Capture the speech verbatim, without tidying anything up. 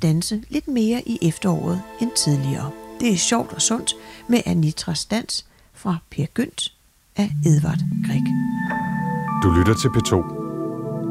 danse lidt mere i efteråret end tidligere. Det er sjovt og sundt med Anitras dans fra Per Gynt af Edvard Grieg. Du lytter til P to.